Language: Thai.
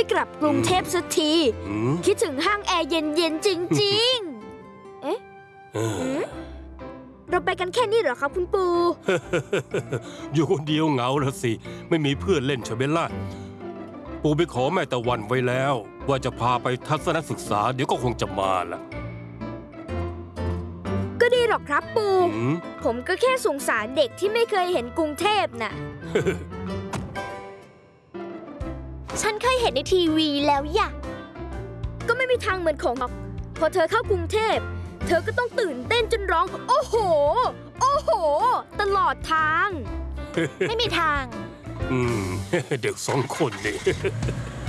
ไม่กลับกรุงเทพสักทีคิดถึงห้างแอร์เย็นๆจริงๆเอ๊ะเราไปกันแค่นี้เหรอครับคุณปู่อยู่คนเดียวเหงาละสิไม่มีเพื่อนเล่นใช่ไหมล่ะปู่ไปขอแม่ตะวันไว้แล้วว่าจะพาไปทัศนศึกษาเดี๋ยวก็คงจะมาล่ะก็ดีหรอกครับปู่ผมก็แค่สงสารเด็กที่ไม่เคยเห็นกรุงเทพน่ะฉันเคยเห็นในทีวีแล้วอย่ะก็ไม่มีทางเหมือนของหรอกพอเธอเข้ากรุงเทพเธอก็ต้องตื่นเต้นจนร้องโอ้โหโอ้โหตลอดทางไม่มีทางเด็ก2 คนนี่